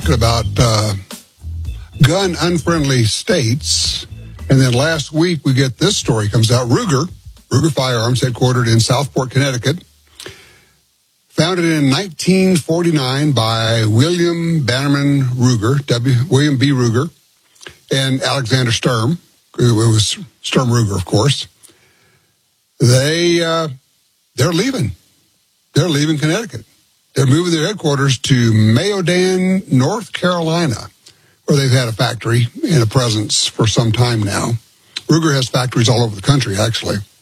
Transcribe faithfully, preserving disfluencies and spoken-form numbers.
About uh, gun unfriendly states, and then last week we get this story comes out. Ruger, Ruger Firearms, headquartered in Southport, Connecticut, founded in nineteen forty-nine by William Bannerman Ruger, W. William B. Ruger, and Alexander Sturm. It was Sturm Ruger, of course. They uh, they're leaving. They're leaving Connecticut. They're moving their headquarters to Mayodan, North Carolina, where they've had a factory and a presence for some time now. Ruger has factories all over the country, actually.